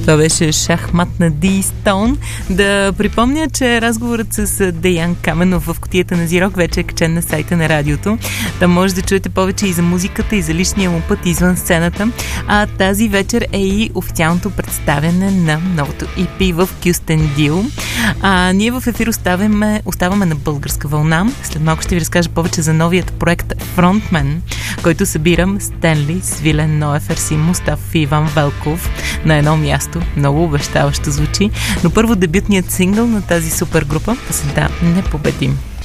Това беше шахмат на Ди Стоун. Да припомня, че разговорът с Деян Каменов в кутията на Зирок вече е качен на сайта на радиото. Там може да чуете повече и за музиката, и за личния му път извън сцената. А тази вечер е и официалното представяне на новото EP в Кюстендил. Ние в ефир оставаме на българска вълна. След малко ще ви разкажа повече за новият проект Frontman, който събирам Стенли, Свилен Ноев, Ерсин Мустафов и Иван Велков на едно място. Много обещаващо звучи. Но първо дебютният сингъл на тази супер група, песента "Непобедим".